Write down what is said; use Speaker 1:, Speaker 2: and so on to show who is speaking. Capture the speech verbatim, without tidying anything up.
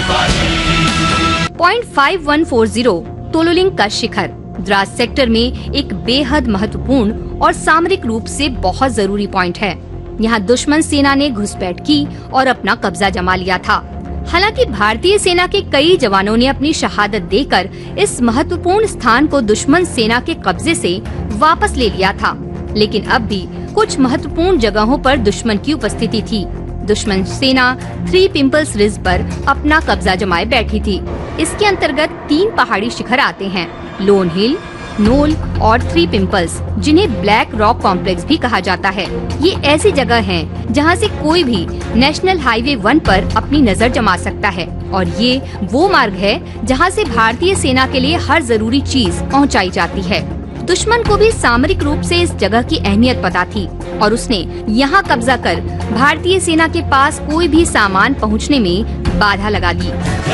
Speaker 1: Point five one four zero तोलुलिंग का शिखर Dras sector में एक बेहद महत्वपूर्ण और सामरिक रूप से बहुत जरूरी पॉइंट है। यहाँ दुश्मन सेना ने घुसपैठ की और अपना कब्जा जमा लिया था। हालांकि भारतीय सेना के कई जवानों ने अपनी शहादत देकर इस महत्वपूर्ण स्थान को दुश्मन सेना के कब्जे से वापस ले लिया था, लेकिन अब भी कुछ महत्वपूर्ण जगहों पर दुश्मन की उपस्थिति थी। दुश्मन सेना थ्री पिम्पल्स रिज पर अपना कब्जा जमाए बैठी थी। इसके अंतर्गत तीन पहाड़ी शिखर आते हैं, लोन हिल, नोल और थ्री पिम्पल्स, जिन्हें ब्लैक रॉक कॉम्प्लेक्स भी कहा जाता है। ये ऐसी जगह हैं जहां से कोई भी नेशनल हाईवे वन पर अपनी नजर जमा सकता है और ये वो मार्ग है जहां से भारतीय सेना के लिए हर जरूरी चीज पहुंचाई जाती है। दुश्मन को भी सामरिक रूप से इस जगह की अहमियत पता थी और उसने यहाँ कब्जा कर भारतीय सेना के पास कोई भी सामान पहुँचने में बाधा लगा दी।